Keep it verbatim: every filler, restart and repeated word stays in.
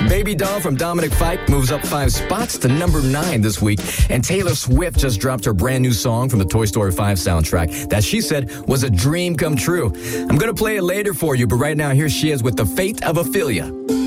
Baby Doll from Dominic Fike moves up five spots to number nine this week. And Taylor Swift just dropped her brand new song from the Toy Story five soundtrack that she said was a dream come true. I'm going to play it later for you, but right now here she is with The Fate of Ophelia.